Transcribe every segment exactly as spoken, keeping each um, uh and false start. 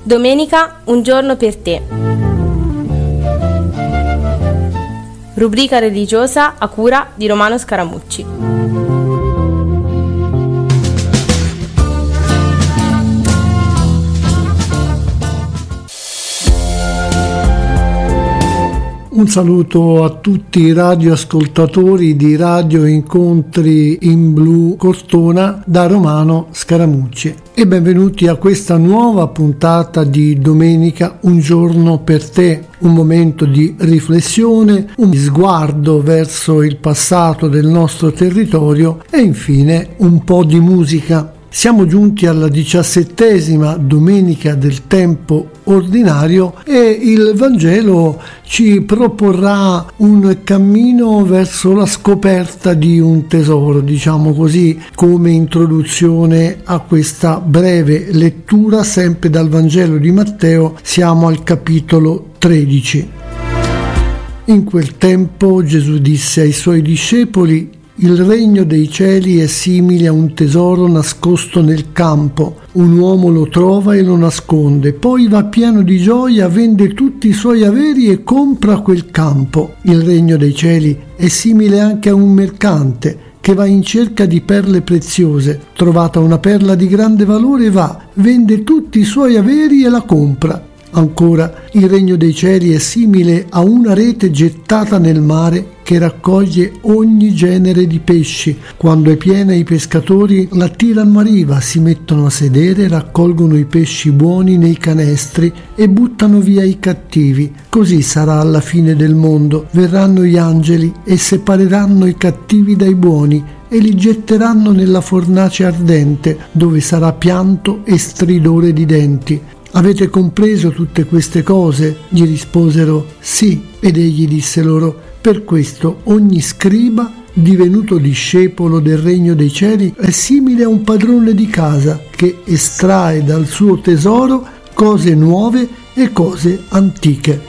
Domenica, un giorno per te. Rubrica religiosa a cura di Romano Scaramucci. Un saluto a tutti i radioascoltatori di Radio Incontri in Blu Cortona da Romano Scaramucci e benvenuti a questa nuova puntata di Domenica, un giorno per te, un momento di riflessione, un sguardo verso il passato del nostro territorio e infine un po' di musica. Siamo giunti alla diciassettesima domenica del tempo ordinario e il Vangelo ci proporrà un cammino verso la scoperta di un tesoro, diciamo così, come introduzione a questa breve lettura sempre dal Vangelo di Matteo. Siamo al capitolo tredici. In quel tempo Gesù disse ai suoi discepoli: il regno dei cieli è simile a un tesoro nascosto nel campo. Un uomo lo trova e lo nasconde, poi va pieno di gioia, vende tutti i suoi averi e compra quel campo. Il regno dei cieli è simile anche a un mercante che va in cerca di perle preziose. Trovata una perla di grande valore, va, vende tutti i suoi averi e la compra. Ancora, il regno dei cieli è simile a una rete gettata nel mare che raccoglie ogni genere di pesci. Quando è piena, i pescatori la tirano a riva, si mettono a sedere, raccolgono i pesci buoni nei canestri e buttano via i cattivi. Così sarà alla fine del mondo. Verranno gli angeli e separeranno i cattivi dai buoni e li getteranno nella fornace ardente, dove sarà pianto e stridore di denti. Avete compreso tutte queste cose? Gli risposero sì, ed egli disse loro: per questo ogni scriba divenuto discepolo del regno dei cieli è simile a un padrone di casa che estrae dal suo tesoro cose nuove e cose antiche.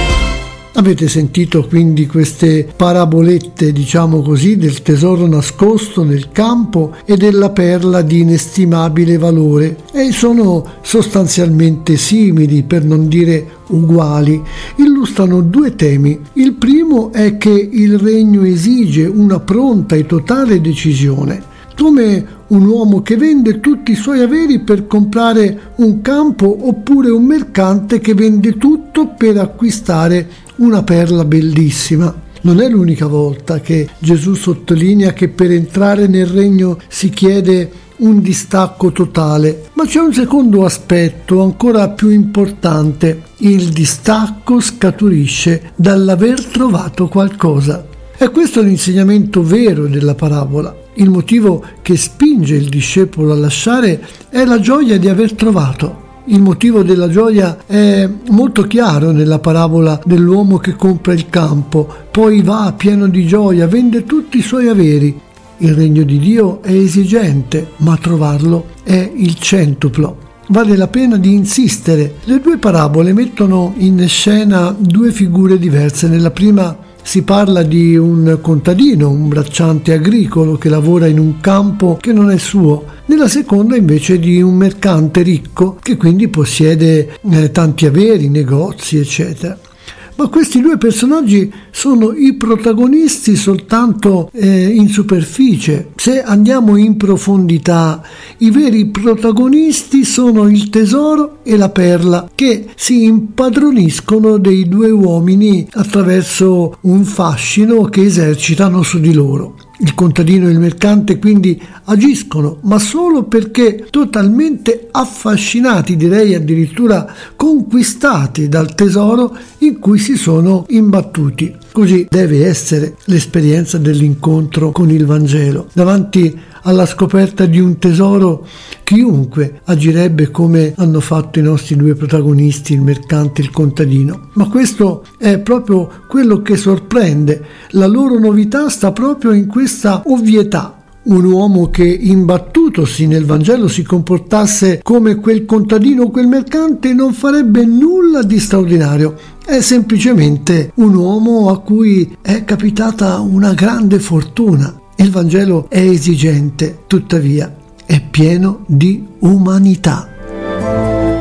Avete sentito quindi queste parabolette, diciamo così, del tesoro nascosto nel campo e della perla di inestimabile valore, e sono sostanzialmente simili, per non dire uguali. Illustrano due temi. Il primo è che il regno esige una pronta e totale decisione, come un uomo che vende tutti i suoi averi per comprare un campo, oppure un mercante che vende tutto per acquistare una perla bellissima. Non è l'unica volta che Gesù sottolinea che per entrare nel regno si chiede un distacco totale, ma c'è un secondo aspetto ancora più importante. Il distacco scaturisce dall'aver trovato qualcosa. E questo è l'insegnamento vero della parabola. Il motivo che spinge il discepolo a lasciare è la gioia di aver trovato. Il motivo della gioia è molto chiaro nella parabola dell'uomo che compra il campo, poi va pieno di gioia, vende tutti i suoi averi. Il regno di Dio è esigente, ma trovarlo è il centuplo. Vale la pena di insistere. Le due parabole mettono in scena due figure diverse. Nella prima si parla di un contadino, un bracciante agricolo che lavora in un campo che non è suo. Nella seconda invece di un mercante ricco che quindi possiede eh, tanti averi, negozi, eccetera. Ma questi due personaggi sono i protagonisti soltanto eh, in superficie. Se andiamo in profondità, i veri protagonisti sono il tesoro e la perla, che si impadroniscono dei due uomini attraverso un fascino che esercitano su di loro. Il contadino e il mercante quindi agiscono, ma solo perché totalmente affascinati, direi addirittura conquistati dal tesoro in cui si sono imbattuti. Così deve essere l'esperienza dell'incontro con il Vangelo. Davanti alla scoperta di un tesoro, chiunque agirebbe come hanno fatto i nostri due protagonisti, il mercante e il contadino. Ma questo è proprio quello che sorprende. La loro novità sta proprio in questa ovvietà. Un uomo che, imbattutosi nel Vangelo, si comportasse come quel contadino o quel mercante non farebbe nulla di straordinario. È semplicemente un uomo a cui è capitata una grande fortuna. Il Vangelo è esigente, tuttavia è pieno di umanità.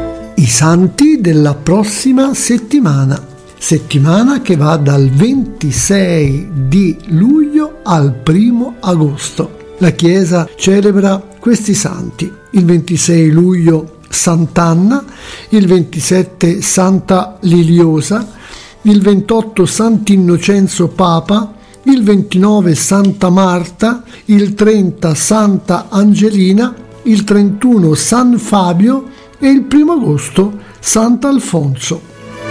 i santi della prossima settimana, settimana che va dal ventisei di luglio al primo agosto. La Chiesa celebra questi santi: il ventisei luglio Sant'Anna, il ventisette Santa Liliosa, il ventotto Sant'Innocenzo Papa, il ventinove Santa Marta, il trenta Santa Angelina, il trentuno San Fabio e il primo agosto Sant'Alfonso.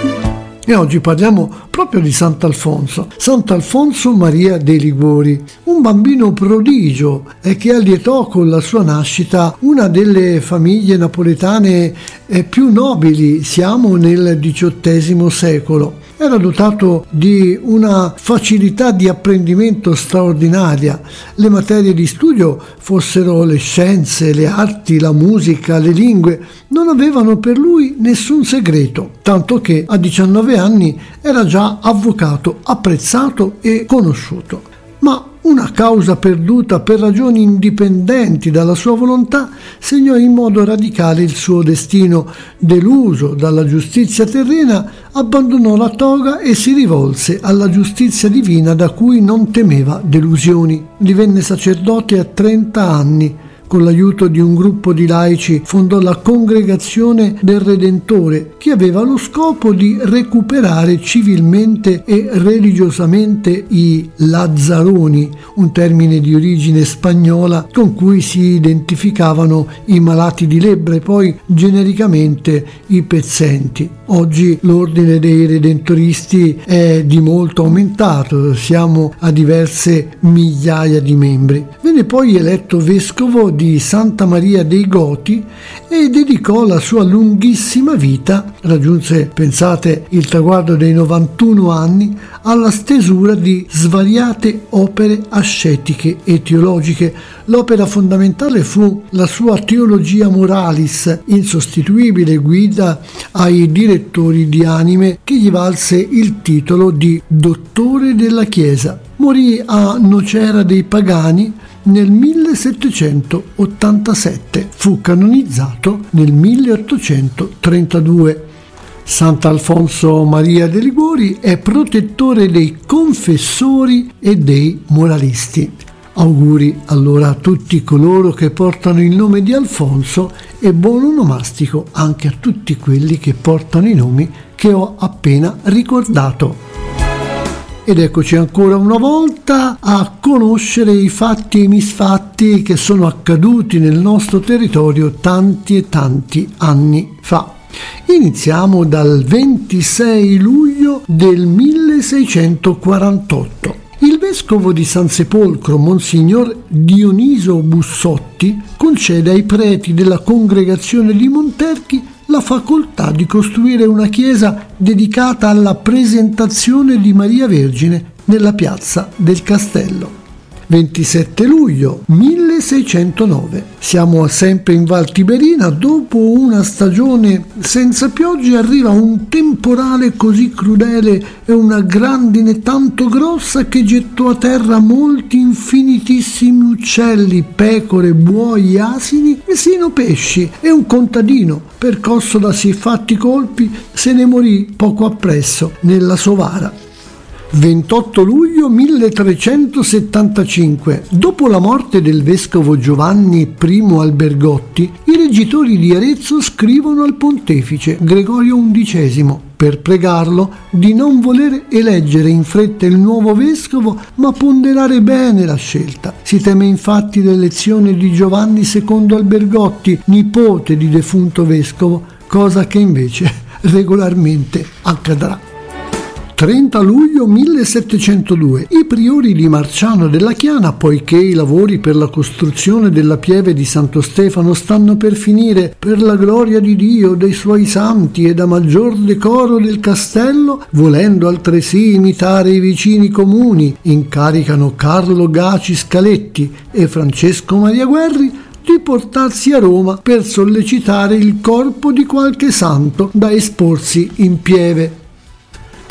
E oggi parliamo proprio di Sant'Alfonso, Sant'Alfonso Maria dei Liguori, un bambino prodigio e che allietò con la sua nascita una delle famiglie napoletane più nobili. Siamo nel diciottesimo secolo. Era dotato di una facilità di apprendimento straordinaria. Le materie di studio, fossero le scienze, le arti, la musica, le lingue, non avevano per lui nessun segreto, tanto che a diciannove anni era già avvocato, apprezzato e conosciuto. Ma una causa perduta per ragioni indipendenti dalla sua volontà segnò in modo radicale il suo destino. Deluso dalla giustizia terrena, abbandonò la toga e si rivolse alla giustizia divina, da cui non temeva delusioni. Divenne sacerdote a trenta anni. Con l'aiuto di un gruppo di laici fondò la Congregazione del Redentore, che aveva lo scopo di recuperare civilmente e religiosamente i Lazzaroni, un termine di origine spagnola con cui si identificavano i malati di lebbra e poi genericamente i pezzenti. Oggi l'ordine dei Redentoristi è di molto aumentato, siamo a diverse migliaia di membri. Venne poi eletto vescovo di Santa Maria dei Goti e dedicò la sua lunghissima vita, raggiunse, pensate, il traguardo dei novantuno anni, alla stesura di svariate opere ascetiche e teologiche. L'opera fondamentale fu la sua Theologia Moralis, insostituibile guida ai direttori di anime, che gli valse il titolo di Dottore della Chiesa. Morì a Nocera dei Pagani nel millesettecentottantasette, fu canonizzato nel milleottocentotrentadue. Sant'Alfonso Maria dei Liguori è protettore dei confessori e dei moralisti. Auguri allora a tutti coloro che portano il nome di Alfonso e buon onomastico anche a tutti quelli che portano i nomi che ho appena ricordato. Ed eccoci ancora una volta a conoscere i fatti e i misfatti che sono accaduti nel nostro territorio tanti e tanti anni fa. Iniziamo dal ventisei luglio del milleseicentoquarantotto. Il vescovo di San Sepolcro, Monsignor Dioniso Bussotti, concede ai preti della congregazione di Monterchi la facoltà di costruire una chiesa dedicata alla presentazione di Maria Vergine nella piazza del Castello. ventisette luglio milleseicentonove. Siamo sempre in Val Tiberina. Dopo una stagione senza piogge arriva un temporale così crudele e una grandine tanto grossa che gettò a terra molti infinitissimi uccelli, pecore, buoi, asini e sino pesci, e un contadino, percosso da siffatti colpi, se ne morì poco appresso nella Sovara. ventotto luglio milletrecentosettantacinque. Dopo la morte del vescovo Giovanni I Albergotti, i reggitori di Arezzo scrivono al pontefice Gregorio undicesimo per pregarlo di non voler eleggere in fretta il nuovo vescovo, ma ponderare bene la scelta. Si teme infatti l'elezione di Giovanni secondo Albergotti, nipote di defunto vescovo, cosa che invece regolarmente accadrà. trenta luglio millesettecentodue. I priori di Marciano della Chiana, poiché i lavori per la costruzione della pieve di Santo Stefano stanno per finire, per la gloria di Dio, dei suoi santi e da maggior decoro del castello, volendo altresì imitare i vicini comuni, incaricano Carlo Gaci Scaletti e Francesco Maria Guerri di portarsi a Roma per sollecitare il corpo di qualche santo da esporsi in pieve.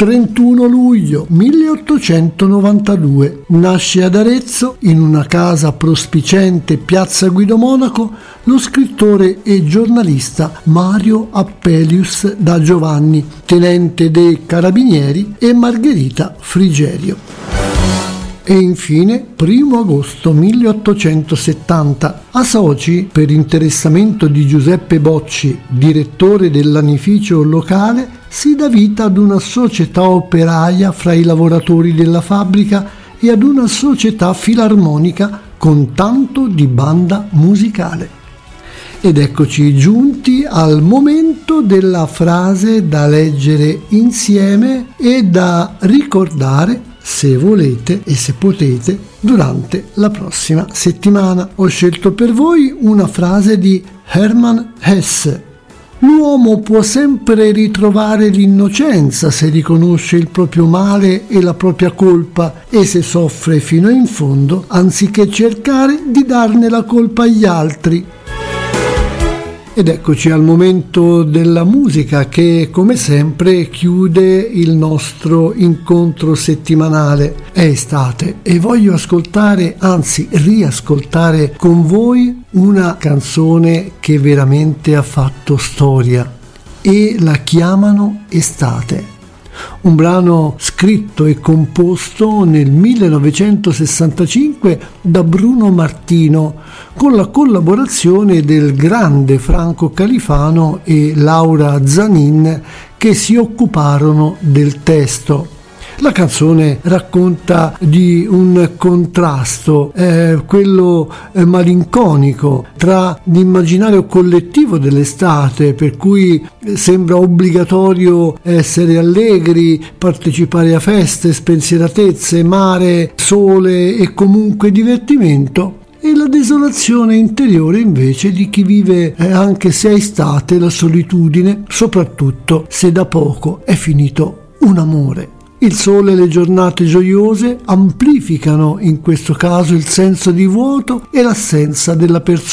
trentuno luglio milleottocentonovantadue nasce ad Arezzo, in una casa prospicente piazza Guido Monaco, lo scrittore e giornalista Mario Appelius da Giovanni, tenente dei Carabinieri, e Margherita Frigerio. E infine, primo agosto milleottocentosettanta, a Soci, per interessamento di Giuseppe Bocci, direttore dell'anificio locale, si dà vita ad una società operaia fra i lavoratori della fabbrica e ad una società filarmonica con tanto di banda musicale. Ed eccoci giunti al momento della frase da leggere insieme e da ricordare, se volete e se potete, durante la prossima settimana. Ho scelto per voi una frase di Hermann Hesse. L'uomo può sempre ritrovare l'innocenza se riconosce il proprio male e la propria colpa e se soffre fino in fondo, anziché cercare di darne la colpa agli altri. Ed eccoci al momento della musica che, come sempre, chiude il nostro incontro settimanale. È estate e voglio ascoltare, anzi riascoltare con voi una canzone che veramente ha fatto storia e la chiamano Estate. Un brano scritto e composto nel millenovecentosessantacinque da Bruno Martino con la collaborazione del grande Franco Califano e Laura Zanin, che si occuparono del testo. La canzone racconta di un contrasto, eh, quello eh, malinconico, tra l'immaginario collettivo dell'estate, per cui sembra obbligatorio essere allegri, partecipare a feste, spensieratezze, mare, sole e comunque divertimento, e la desolazione interiore invece di chi vive, eh, anche se è estate, la solitudine, soprattutto se da poco è finito un amore. Il sole e le giornate gioiose amplificano in questo caso il senso di vuoto e l'assenza della persona